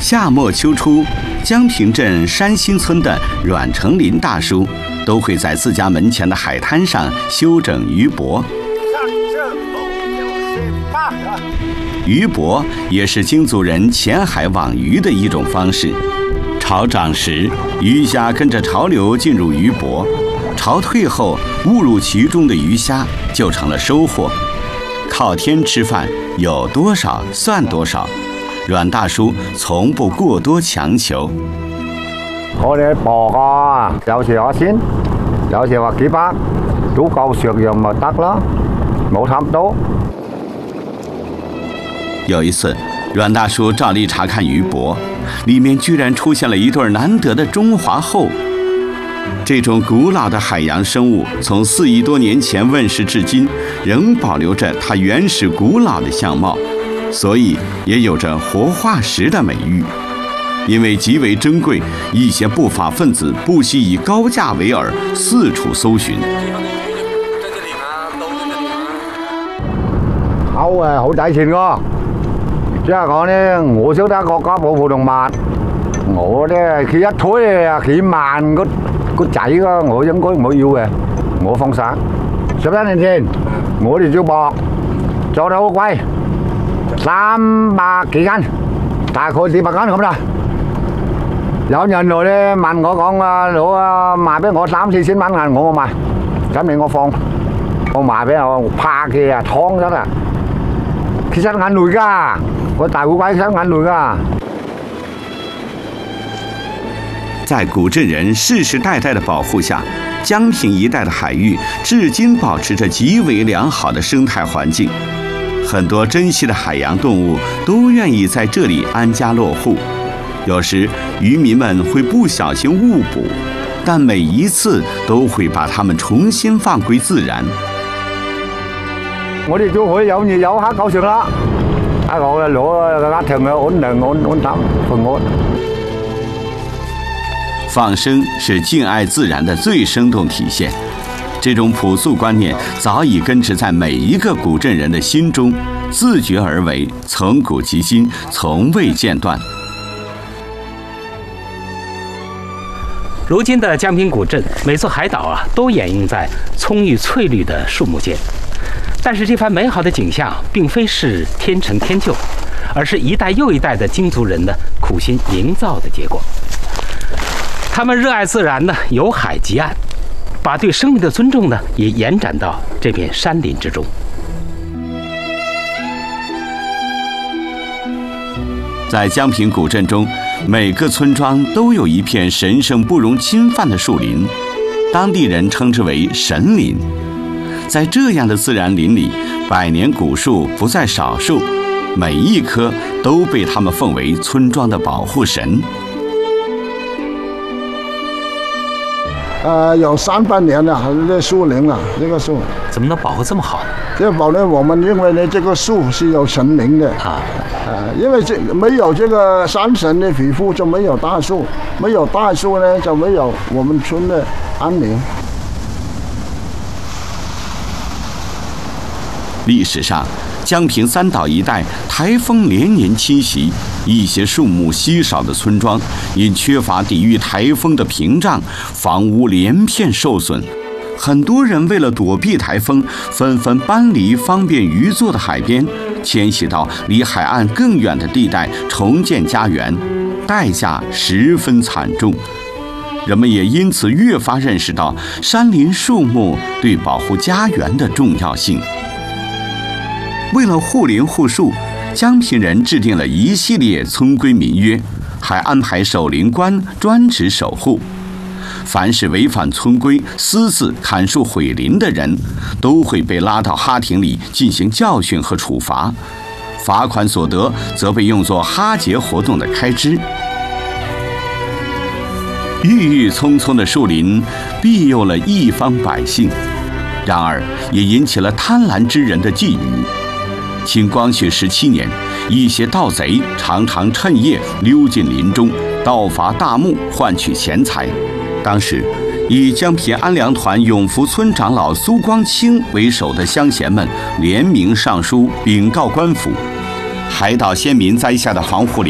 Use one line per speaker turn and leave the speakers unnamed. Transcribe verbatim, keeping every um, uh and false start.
夏末秋初，江平镇山新村的阮成林大叔都会在自家门前的海滩上修整渔泊。渔泊也是京族人潜海网鱼的一种方式。潮涨时，鱼虾跟着潮流进入渔泊；潮退后，误入其中的鱼虾就成了收获。靠天吃饭，有多少算多少。阮大叔從不過多強求。
我哋磅啊，有時話先，有時話幾百，足夠食用咪得啦，冇差唔多。
有一次，阮大叔照例查看渔泊，里面居然出现了一对难得的中华后。这种古老的海洋生物，从四亿多年前问世至今，仍保留着它原始古老的相貌。所以也有着活化石的美誉。因为极为珍贵，一些不法分子不惜以高价为饵，四处搜寻。
好誒，好抵錢㗎！即係講咧，我識得國家保護動物，我咧佢一推啊幾萬個個仔㗎，我應該唔會要嘅，我放生。十一年前，我哋做博做得好貴。三百幾斤，大概四百斤咁啦。有人來咧問我講啊，攞啊賣俾我三四千蚊銀，我冇賣，咁你我放，我賣俾我怕佢啊，劏咗啦，其實眼淚㗎，個大烏龜其實眼淚㗎。
在古镇人世世代代的保護下，江平一帶的海域至今保持着極為良好的生態環境。很多珍稀的海洋动物都愿意在这里安家落户，有时渔民们会不小心误捕，但每一次都会把它们重新放归自然。
我哋就可以有熱有黑狗食啦，啊我哋攞個家庭嘅安寧安安淡平安。
放生是敬愛自然的最生動體現。这种朴素观念早已根植在每一个古镇人的心中，自觉而为，从古及今，从未间断。
如今的江平古镇，每座海岛啊，都掩映在葱郁翠绿的树木间。但是这番美好的景象，并非是天成天就，而是一代又一代的京族人的苦心营造的结果。他们热爱自然呢，有海及岸。把对生命的尊重呢，也延展到这片山林之中。
在江平古镇中，每个村庄都有一片神圣不容侵犯的树林，当地人称之为神林。在这样的自然林里，百年古树不在少数，每一棵都被他们奉为村庄的保护神。
呃，有三百年了，这树林了，这个树
怎么能保护这么好呢？
这保呢，我们认为呢，这个树是有神灵的啊，呃，因为这没有这个山神的庇护，就没有大树，没有大树呢，就没有我们村的安宁。
历史上，江平三岛一带台风连年侵袭，一些树木稀少的村庄因缺乏抵御台风的屏障，房屋连片受损。很多人为了躲避台风，纷纷搬离方便渔作的海边，迁徙到离海岸更远的地带重建家园，代价十分惨重。人们也因此越发认识到山林树木对保护家园的重要性。为了护林护树，江平人制定了一系列村规民约，还安排守林官专职守护。凡是违反村规、私自砍树毁林的人，都会被拉到哈亭里进行教训和处罚，罚款所得则被用作哈节活动的开支。郁郁葱葱的树林庇佑了一方百姓，然而也引起了贪婪之人的觊觎。清光绪十七年，一些盗贼常常趁夜溜进林中，盗伐大木，换取钱财。当时，以江平安良团永福村长老苏光清为首的乡贤们联名上书禀告官府，海岛先民栽下的防护林